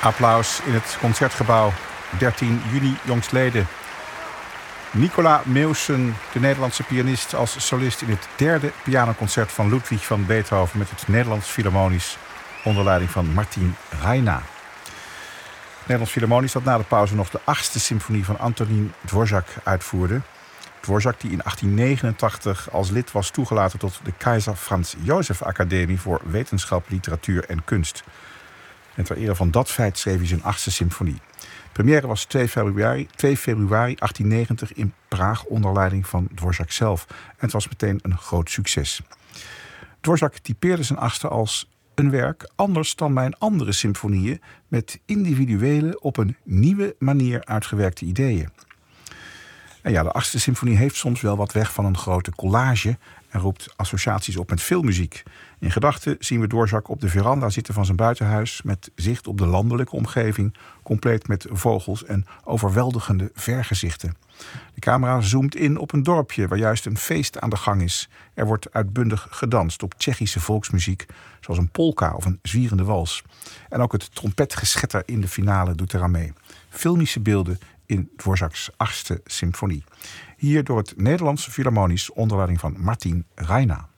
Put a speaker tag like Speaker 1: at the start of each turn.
Speaker 1: Applaus in het Concertgebouw, 13 juni jongstleden. Nicola Meussen, de Nederlandse pianist, als solist in het derde pianoconcert van Ludwig van Beethoven met het Nederlands Philharmonisch onder leiding van Martin Reina. Het Nederlands Philharmonisch dat na de pauze nog de 8e symfonie van Antonín Dvořák uitvoerde. Dvořák die in 1889 als lid was toegelaten tot de Keizer Franz Joseph Academie voor Wetenschap, Literatuur en Kunst. En ter ere van dat feit schreef hij zijn 8e symfonie. Première was 2 februari 1890 in Praag onder leiding van Dvořák zelf. En het was meteen een groot succes. Dvořák typeerde zijn 8e als een werk anders dan mijn andere symfonieën met individuele, op een nieuwe manier uitgewerkte ideeën. En ja, de 8e symfonie heeft soms wel wat weg van een grote collage en roept associaties op met filmmuziek. In gedachten zien we Dvořák op de veranda zitten van zijn buitenhuis met zicht op de landelijke omgeving, compleet met vogels en overweldigende vergezichten. De camera zoomt in op een dorpje waar juist een feest aan de gang is. Er wordt uitbundig gedanst op Tsjechische volksmuziek, zoals een polka of een zwierende wals. En ook het trompetgeschetter in de finale doet eraan mee. Filmische beelden in Dvořáks 8e symfonie. Hier door het Nederlandse Philharmonisch onder leiding van Martin Reina.